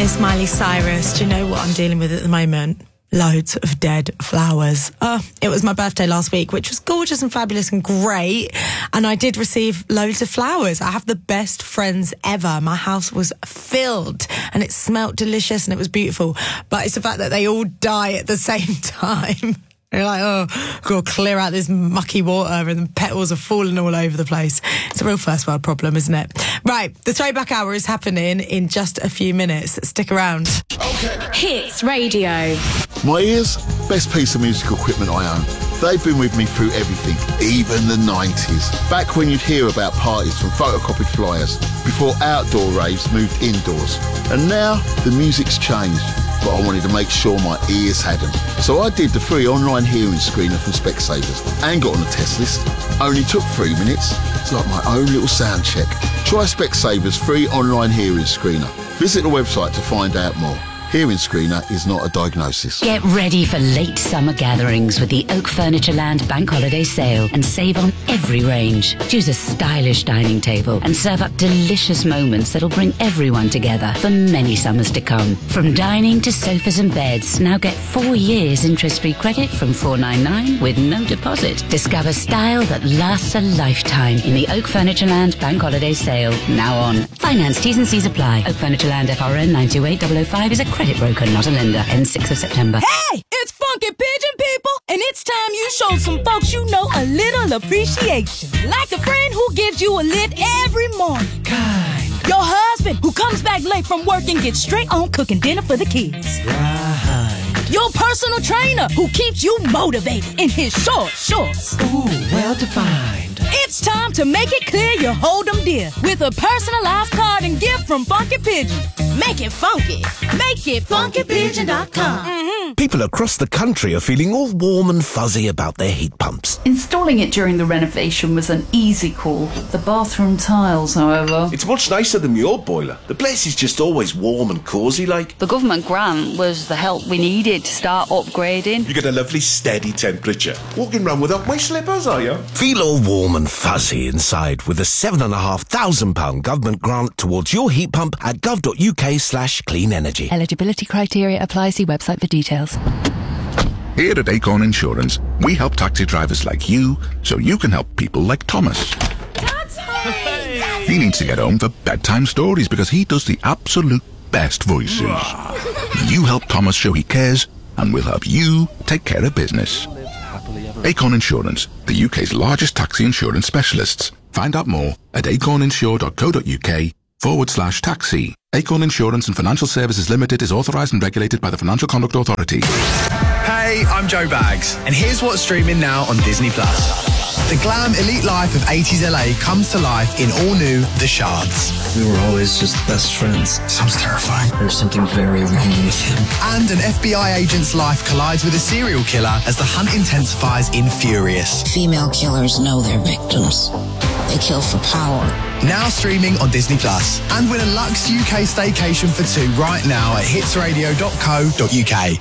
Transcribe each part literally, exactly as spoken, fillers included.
Miss Miley Cyrus. Do you know what I'm dealing with at the moment? Loads of dead flowers. Oh, it was my birthday last week, which was gorgeous and fabulous and great. And I did receive loads of flowers. I have the best friends ever. My house was filled and it smelt delicious and it was beautiful. But it's the fact that they all die at the same time. You're like, oh, I've got to clear out this mucky water and the petals are falling all over the place. It's a real first world problem, isn't it? Right, the Throwback Hour is happening in just a few minutes. Stick around. Okay. Hits Radio. My ears, best piece of musical equipment I own. They've been with me through everything, even the nineties. Back when you'd hear about parties from photocopied flyers, before outdoor raves moved indoors. And now, the music's changed, but I wanted to make sure my ears had them. So I did the free online hearing screener from Specsavers and got on the test list. Only took three minutes. It's like my own little sound check. Try Specsavers free online hearing screener. Visit the website to find out more. Hearing screener is not a diagnosis. Get ready for late summer gatherings with the Oak Furnitureland Bank Holiday Sale and save on every range. Choose a stylish dining table and serve up delicious moments that'll bring everyone together for many summers to come. From dining to sofas and beds, now get four years interest-free credit from four ninety-nine with no deposit. Discover style that lasts a lifetime in the Oak Furnitureland Bank Holiday Sale. Now on. Finance T's and C's apply. Oak Furnitureland F R N nine two eight zero zero five is a credit broker, not a lender. Ends sixth of September. Hey, it's Funky Pigeon, people, and it's time you show some folks you know a little appreciation. Like a friend who gives you a lift every morning. Kind. Your husband who comes back late from work and gets straight on cooking dinner for the kids. Right. Your personal trainer who keeps you motivated in his short shorts. Ooh, well defined. It's time to make it clear you hold them dear with a personalized card and gift from Funky Pigeon. Make it funky. Make it funky pigeon dot com. Mm-hmm. People across the country are feeling all warm and fuzzy about their heat pumps. Installing it during the renovation was an easy call. The bathroom tiles, however... It's much nicer than your boiler. The place is just always warm and cosy like. The government grant was the help we needed to start upgrading. You get a lovely steady temperature. Walking round without my slippers, are you? Feel all warm and fuzzy inside with a seven and a half thousand pound government grant towards your heat pump at gov.uk slash clean energy. Eligibility criteria apply. See website for details. Here at Acorn Insurance, we help taxi drivers like you so you can help people like Thomas. Hey. He needs to get home for bedtime stories because he does the absolute best voices. You help Thomas show he cares, and we'll help you take care of business. Acorn Insurance, the U K's largest taxi insurance specialists. Find out more at acorninsure.co.uk forward slash taxi. Acorn Insurance and Financial Services Limited is authorised and regulated by the Financial Conduct Authority. Hey, I'm Joe Baggs, and here's what's streaming now on Disney Plus. The glam elite life of eighties L A comes to life in all new The Shards. We were always just best friends. Sounds terrifying. There's something very wrong with him. And an F B I agent's life collides with a serial killer as the hunt intensifies in Furious. Female killers know their victims. They kill for power. Now streaming on Disney Plus. And win a Lux U K staycation for two right now at hits radio dot co dot uk.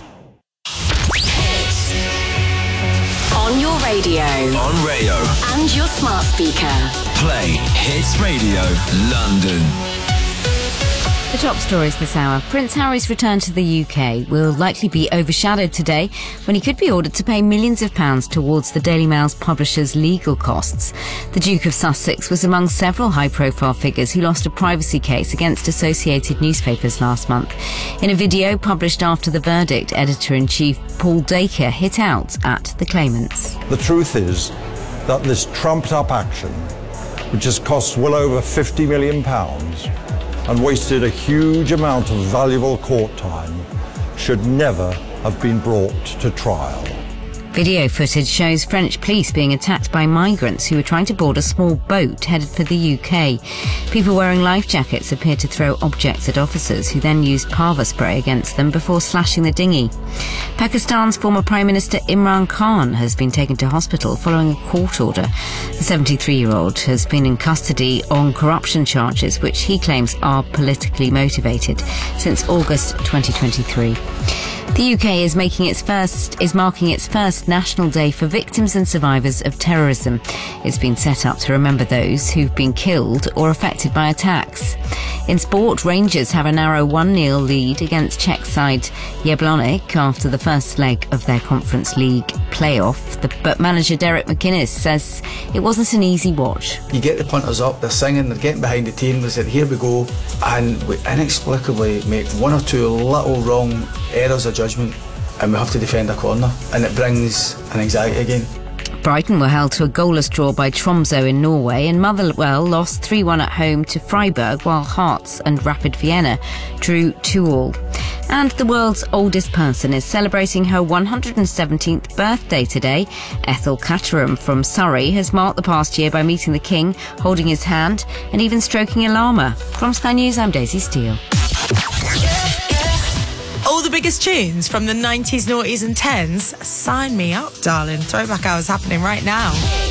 On your radio. On Rayo. And your smart speaker. Play Hits Radio London. The top stories this hour. Prince Harry's return to the U K will likely be overshadowed today when he could be ordered to pay millions of pounds towards the Daily Mail's publisher's legal costs. The Duke of Sussex was among several high-profile figures who lost a privacy case against Associated Newspapers last month. In a video published after the verdict, Editor-in-Chief Paul Dacre hit out at the claimants. The truth is that this trumped-up action, which has cost well over fifty million pounds, and wasted a huge amount of valuable court time, should never have been brought to trial. Video footage shows French police being attacked by migrants who were trying to board a small boat headed for the U K. People wearing life jackets appeared to throw objects at officers who then used parva spray against them before slashing the dinghy. Pakistan's former Prime Minister Imran Khan has been taken to hospital following a court order. The seventy-three-year-old has been in custody on corruption charges which he claims are politically motivated since August twenty twenty-three. The U K is making its first is marking its first National Day for victims and survivors of terrorism. It's been set up to remember those who've been killed or affected by attacks. In sport, Rangers have a narrow one nil lead against Czech side Jablonec after the first leg of their Conference League playoff. The, but manager Derek McInnes says it wasn't an easy watch. You get the punters up, they're singing, they're getting behind the team, they said here we go, and we inexplicably make one or two little wrong errors of judgment and we have to defend a corner, and it brings an anxiety again. Brighton were held to a goalless draw by Tromsø in Norway, and Motherwell lost three one at home to Freiburg, while Hearts and Rapid Vienna drew two all. And the world's oldest person is celebrating her one hundred seventeenth birthday today. Ethel Catterham from Surrey has marked the past year by meeting the King, holding his hand and even stroking a llama. From Sky News, I'm Daisy Steele. All the biggest tunes from the nineties, noughties and tens. Sign me up, darling. Throwback hours happening right now.